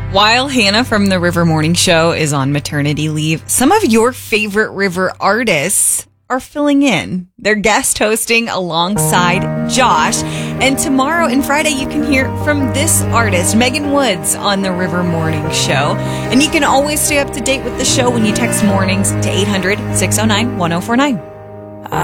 While Hannah from the River Morning Show is on maternity leave, some of your favorite River artists are filling in. They're guest hosting alongside Josh. And tomorrow and Friday, you can hear from this artist, Megan Woods, on the River Morning Show. And you can always stay up to date with the show when you text mornings to 800-609-1049.